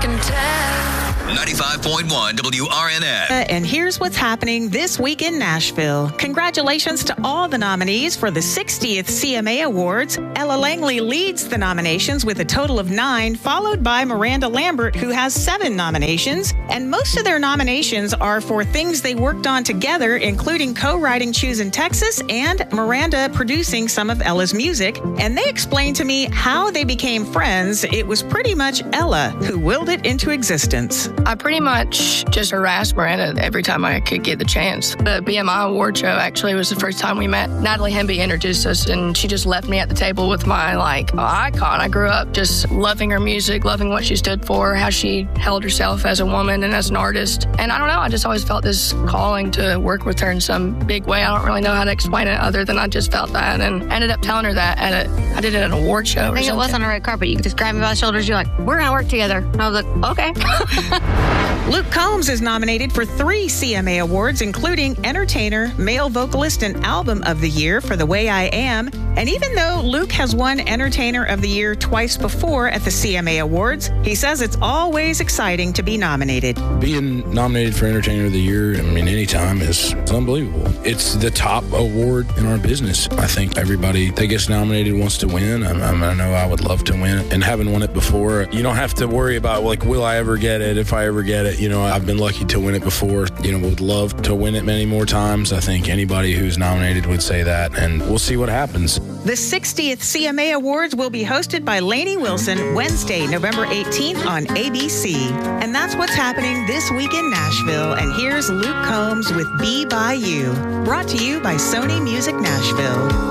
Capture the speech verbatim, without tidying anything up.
can tell. ninety-five point one W R N F. Uh, and here's what's happening this week in Nashville. Congratulations to all the nominees for the sixtieth C M A Awards. Ella Langley leads the nominations with a total of nine, followed by Miranda Lambert, who has seven nominations. And most of their nominations are for things they worked on together, including co-writing Choosin' Texas and Miranda producing some of Ella's music. And they explained to me how they became friends. It was pretty much Ella who willed it into existence. I pretty much just harassed Miranda every time I could get the chance. The B M I award show actually was the first time we met. Natalie Hemby introduced us, and she just left me at the table with my like icon. I grew up just loving her music, loving what she stood for, how she held herself as a woman and as an artist. And I don't know, I just always felt this calling to work with her in some big way. I don't really know how to explain it other than I just felt that, and ended up telling her that at a, I did it at an award show. I think it was on a red carpet. You could just grab me by the shoulders. You're like, we're gonna work together. And I was like, okay. Luke Combs is nominated for three C M A Awards, including Entertainer, Male Vocalist, and Album of the Year for The Way I Am. And even though Luke has won Entertainer of the Year twice before at the C M A Awards, he says it's always exciting to be nominated. Being nominated for Entertainer of the Year, I mean, anytime is unbelievable. It's the top award in our business. I think everybody that gets nominated wants to win. I, I know I would love to win it. And having won it before, you don't have to worry about, like, will I ever get it, if I ever get it. You know, I've been lucky to win it before. You know, would love to win it many more times. I think anybody who's nominated would say that, and we'll see what happens. The sixtieth C M A Awards will be hosted by Lainey Wilson Wednesday, November eighteenth on A B C. And that's what's happening this week in Nashville. And here's Luke Combs with Be By You, brought to you by Sony Music Nashville.